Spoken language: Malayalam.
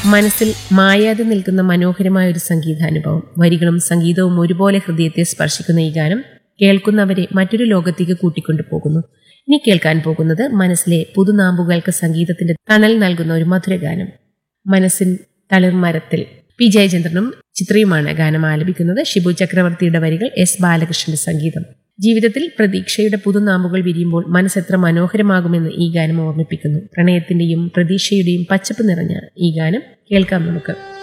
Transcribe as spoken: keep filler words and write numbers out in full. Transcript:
മനസ്സിൽ മായാതെ നിൽക്കുന്ന മനോഹരമായ ഒരു സംഗീതാനുഭവം. വരികളും സംഗീതവും ഒരുപോലെ ഹൃദയത്തെ സ്പർശിക്കുന്ന ഈ ഗാനം കേൾക്കുന്നവരെ മറ്റൊരു ലോകത്തേക്ക് കൂട്ടിക്കൊണ്ടു പോകുന്നു. ഇനി കേൾക്കാൻ പോകുന്നത് മനസ്സിലെ പുതുനാമ്പുകൾക്ക് സംഗീതത്തിന്റെ തണൽ നൽകുന്ന ഒരു മധുരഗാനം. മനസ്സിൻ തളിർമരത്തിൽ പി ജയചന്ദ്രനും ചിത്രയുമാണ് ഗാനം ആലപിക്കുന്നത്. ഷിബു ചക്രവർത്തിയുടെ വരികൾ, എസ് ബാലകൃഷ്ണന്റെ സംഗീതം. ജീവിതത്തിൽ പ്രതീക്ഷയുടെ പുതുനാമ്പുകൾ വിരിയുമ്പോൾ മനസ്സെത്ര മനോഹരമാകുമെന്ന് ഈ ഗാനം ഓർമ്മിപ്പിക്കുന്നു. പ്രണയത്തിന്റെയും പ്രതീക്ഷയുടെയും പച്ചപ്പ് നിറഞ്ഞ ഈ ഗാനം കേൾക്കാം നമുക്ക്.